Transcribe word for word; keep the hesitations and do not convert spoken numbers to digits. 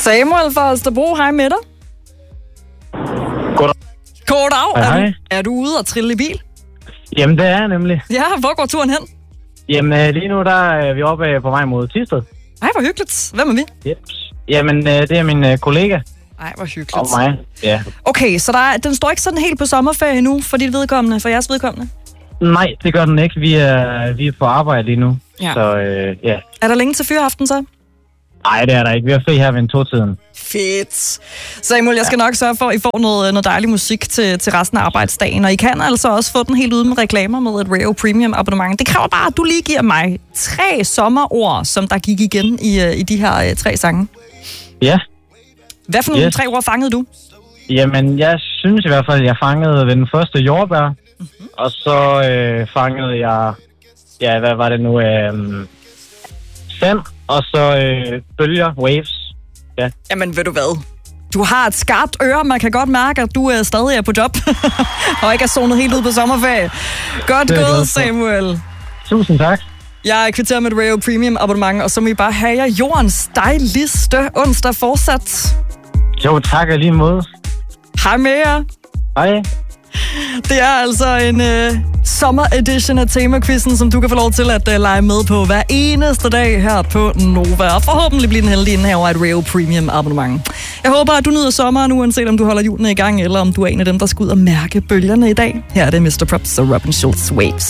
Samuel fra Østerbro, hej med dig. Goddag. Goddag. Hej, hej. Er, du, er du ude og trille i bil? Jamen, det er jeg nemlig. Ja, hvor går turen hen? Jamen, lige nu der er vi oppe på vej mod Thisted. Ej, hvor hyggeligt. Hvem er vi? Yep. Jamen, det er min kollega. Ej, hvor hyggeligt. Og mig, ja. Okay, så der er, den står ikke sådan helt på sommerferie nu, for dit vedkommende, for jeres vedkommende? Nej, det gør den ikke. Vi er, vi er på arbejde lige nu. Ja. Så øh, ja. Er der længe til fyraften så? Nej, det er der ikke. Vi er fri her ved en to-tiden. Fedt. Samuel, jeg skal nok sørge for, at I får noget, noget dejlig musik til, til resten af arbejdsdagen. Og I kan altså også få den helt ude med reklamer med et Rayo Premium abonnement. Det kræver bare, at du lige giver mig tre sommerord, som der gik igen i, i de her uh, tre sange. Ja. Hvad for nogle yes. tre ord fangede du? Jamen, jeg synes i hvert fald, at jeg fangede ved den første jordbær. Mm-hmm. Og så øh, fangede jeg... Ja, hvad var det nu? Øh, sand. Og så øh, bølger, waves. Ja. Jamen, ved du hvad? Du har et skarpt øre. Man kan godt mærke, at du øh, stadig er på job. og ikke er zonet helt ud på sommerferie. Godt gået, Samuel. Tusind tak. Jeg kvitterer med et Rayo Premium abonnement, og så må I bare have jer jordens dejligste onsdag fortsat. Jo, tak og lige måde. Hej med jer. Hej. Det er altså en øh, sommer-edition af Tema-quizzen, som du kan få lov til at øh, lege med på hver eneste dag her på Nova. Og forhåbentlig bliver den heldige indhaver af et Rayo Premium abonnement. Jeg håber, at du nyder sommeren, uanset om du holder julen i gang, eller om du er en af dem, der skal ud og mærke bølgerne i dag. Her er det mister Props og Robin Schulz Waves.